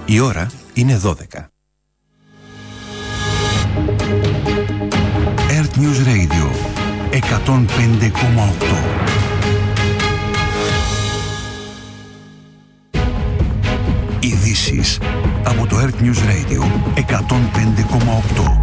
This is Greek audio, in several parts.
Η ώρα είναι 12. Earth News Radio 105,8. Ειδήσεις από το Earth News Radio 105,8.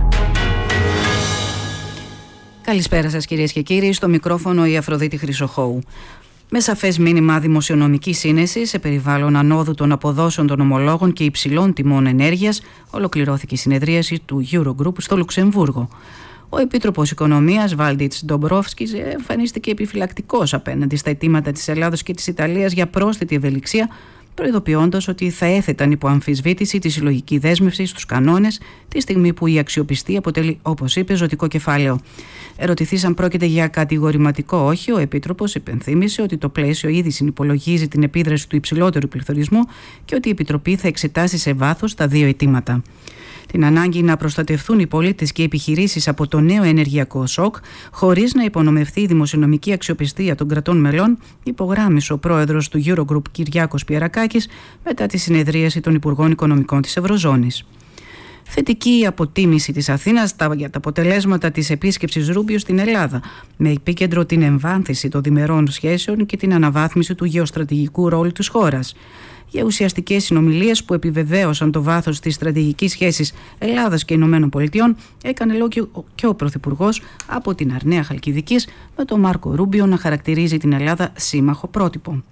Καλησπέρα σας κυρίες και κύριοι, στο μικρόφωνο η Αφροδίτη Χρυσοχώου. Με σαφές μήνυμα δημοσιονομικής σύνεσης σε περιβάλλον ανόδου των αποδόσεων των ομολόγων και υψηλών τιμών ενέργειας, ολοκληρώθηκε η συνεδρίαση του Eurogroup στο Λουξεμβούργο. Ο Επίτροπος Οικονομίας Βάλντιτς Ντομπρόφσκης εμφανίστηκε επιφυλακτικός απέναντι στα αιτήματα της Ελλάδος και της Ιταλίας για πρόσθετη ευελιξία, προειδοποιώντας ότι θα έθεταν υπό αμφισβήτηση τη συλλογική δέσμευση στους κανόνες τη στιγμή που η αξιοπιστία αποτελεί, όπως είπε, ζωτικό κεφάλαιο. Ερωτηθείς αν πρόκειται για κατηγορηματικό όχι, ο Επίτροπος υπενθύμησε ότι το πλαίσιο ήδη συνυπολογίζει την επίδραση του υψηλότερου πληθωρισμού και ότι η Επιτροπή θα εξετάσει σε βάθος τα δύο αιτήματα. Την ανάγκη να προστατευτούν οι πολίτες και οι επιχειρήσεις από το νέο ενεργειακό σοκ, χωρίς να υπονομευθεί η δημοσιονομική αξιοπιστία των κρατών μελών, υπογράμμισε ο πρόεδρος του Eurogroup Κυριάκος Πιερακάκης μετά τη συνεδρίαση των Υπουργών Οικονομικών της Ευρωζώνης. Θετική η αποτίμηση της Αθήνας για τα αποτελέσματα της επίσκεψης Ρούμπιο στην Ελλάδα, με επίκεντρο την εμβάνθηση των διμερών σχέσεων και την αναβάθμιση του γεωστρατηγικού ρόλου της χώρας. Για ουσιαστικές συνομιλίες που επιβεβαίωσαν το βάθος της στρατηγικής σχέσης Ελλάδας και Ηνωμένων Πολιτειών, έκανε λόγο και ο Πρωθυπουργός από την Αρναία Χαλκιδικής, με τον Μάρκο Ρούμπιο να χαρακτηρίζει την Ελλάδα σύμμαχο πρότυπο.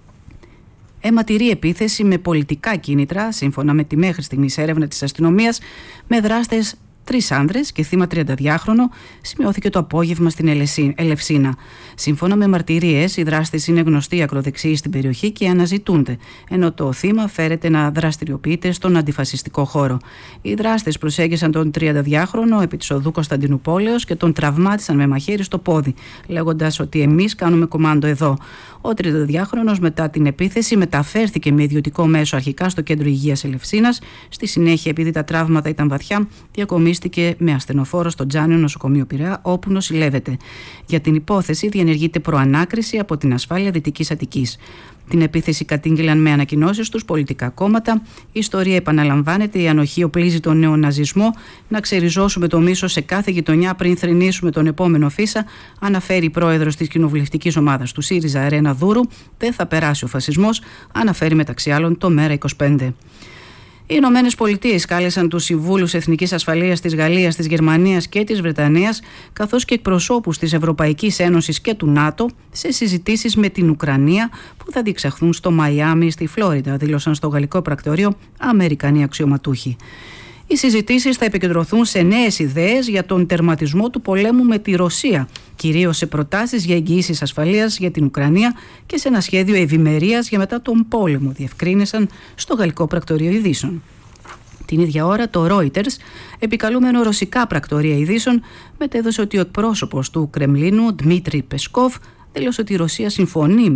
Αιματηρή επίθεση με πολιτικά κίνητρα, σύμφωνα με τη μέχρι στιγμής έρευνα της αστυνομίας, με δράστες 3 άνδρες και θύμα 32χρονο, σημειώθηκε το απόγευμα στην Ελευσίνα. Σύμφωνα με μαρτυρίες, οι δράστες είναι γνωστοί ακροδεξιοί στην περιοχή και αναζητούνται, ενώ το θύμα φέρεται να δραστηριοποιείται στον αντιφασιστικό χώρο. Οι δράστες προσέγγισαν τον 32χρονο επί της οδού Κωνσταντινουπόλεως και τον τραυμάτισαν με μαχαίρι στο πόδι, λέγοντας ότι εμείς κάνουμε κομμάντο εδώ. Ο 32χρονος μετά την επίθεση μεταφέρθηκε με ιδιωτικό μέσο αρχικά στο κέντρο υγείας Ελευσίνας. Στη συνέχεια, επειδή τα τραύματα ήταν βαθιά, διακομίστηκε με ασθενοφόρο στο Τζάνιο Νοσοκομείο Πειραιά, όπου νοσηλεύεται. Για την υπόθεση διενεργείται προανάκριση από την ασφάλεια Δυτικής Αττικής. Την επίθεση κατήγγειλαν με ανακοινώσεις τους πολιτικά κόμματα. Η ιστορία επαναλαμβάνεται. Η ανοχή οπλίζει τον νεοναζισμό. Να ξεριζώσουμε το μίσος σε κάθε γειτονιά πριν θρηνήσουμε τον επόμενο φύσα, αναφέρει η πρόεδρος της κοινοβουλευτικής ομάδας του ΣΥΡΙΖΑ, Ρένα Δούρου. Δεν θα περάσει ο φασισμός, αναφέρει μεταξύ άλλων το Μέρα25. Οι Ηνωμένες Πολιτείες κάλεσαν τους συμβούλους εθνικής ασφαλείας της Γαλλίας, της Γερμανίας και της Βρετανίας, καθώς και εκπροσώπους της Ευρωπαϊκής Ένωσης και του ΝΑΤΟ, σε συζητήσεις με την Ουκρανία που θα διεξαχθούν στο Μαϊάμι, στη Φλόριντα, δήλωσαν στο γαλλικό πρακτορείο Αμερικανοί αξιωματούχοι. Οι συζητήσεις θα επικεντρωθούν σε νέες ιδέες για τον τερματισμό του πολέμου με τη Ρωσία, κυρίως σε προτάσεις για εγγυήσεις ασφαλείας για την Ουκρανία και σε ένα σχέδιο ευημερίας για μετά τον πόλεμο, διευκρίνησαν στο γαλλικό πρακτορείο ειδήσεων. Την ίδια ώρα, το Reuters, επικαλούμενο ρωσικά πρακτορεία ειδήσεων, μετέδωσε ότι ο εκπρόσωπος του Κρεμλίνου, Ντμίτρι Πεσκόβ, δήλωσε ότι η Ρωσία συμφωνεί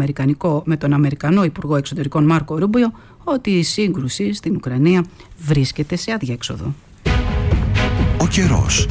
με τον Αμερικανό Υπουργό Εξωτερικών Μάρκο Ρούμπιο ότι η σύγκρουση στην Ουκρανία βρίσκεται σε αδιέξοδο. Ο καιρός.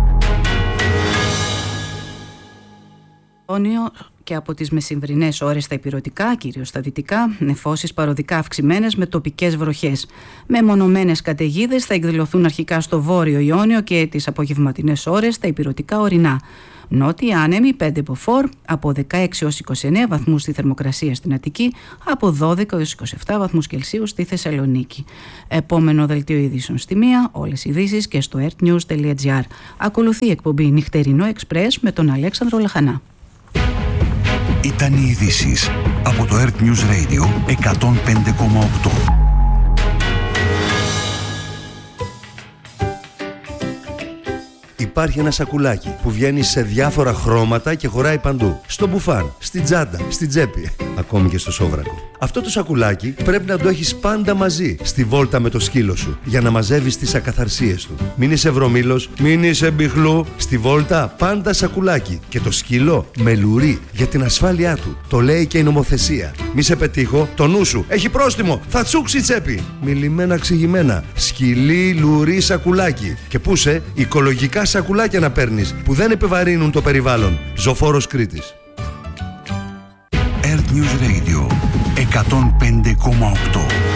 Και από τις μεσημβρινές ώρες στα ηπειρωτικά, κυρίως στα δυτικά, νεφώσεις παροδικά αυξημένες με τοπικές βροχές. Μεμονωμένες καταιγίδες θα εκδηλωθούν αρχικά στο βόρειο Ιόνιο και τις απογευματινές ώρες στα ηπειρωτικά ορεινά. Νότια άνεμοι 5 μποφόρ, από 16 έως 29 βαθμούς στη θερμοκρασία στην Αττική, από 12 έως 27 βαθμούς Κελσίου στη Θεσσαλονίκη. Επόμενο δελτίο ειδήσεων στη μία, όλες οι ειδήσεις και στο earthnews.gr. Ακολουθεί η εκπομπή Νυχτερινό Εξπρές με τον Αλέξανδρο Λαχανά. Ήταν οι ειδήσεις από το Earth News Radio 105,8. Υπάρχει ένα σακουλάκι που βγαίνει σε διάφορα χρώματα και χωράει παντού. Στο μπουφάν, στην τσάντα, στην τσέπη, ακόμη και στο σόβρακο. Αυτό το σακουλάκι πρέπει να το έχεις πάντα μαζί στη βόλτα με το σκύλο σου για να μαζεύεις τις ακαθαρσίες του. Μην είσαι βρωμήλος, μην είσαι μπιχλού. Στη βόλτα πάντα σακουλάκι και το σκύλο με λουρί για την ασφάλειά του. Το λέει και η νομοθεσία. Μη σε πετύχω, το νου σου έχει πρόστιμο, θα τσούξει τσέπη. Μιλημένα ξηγημένα. Σκυλί, λουρί, σακουλάκι. Και πού σε, οικολογικά σακουλάκια να παίρνεις που δεν επιβαρύνουν το περιβάλλον. Ζωφόρος Κρήτης. Earth News Radio 105,8.